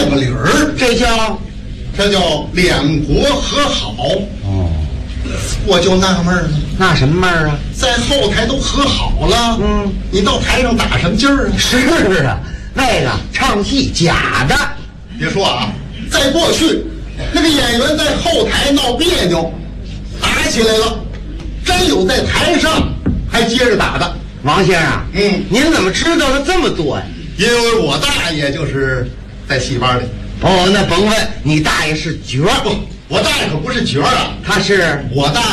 个理儿， 这叫两国和好。 哦， 我就纳闷了， 那什么闷儿啊？ 在后台都和好了，你到台上打什么劲儿啊？ 是啊，那个唱戏假的。 别说啊，在过去，那个演员在后台闹别扭，打起来了，真有在台上还接着打的。 王先生，您怎么知道的这么多呀？ 因为我大爷就是在戏班里。 哦，那甭问，你大爷是角儿。 不，我大爷可不是角儿啊， 他是我大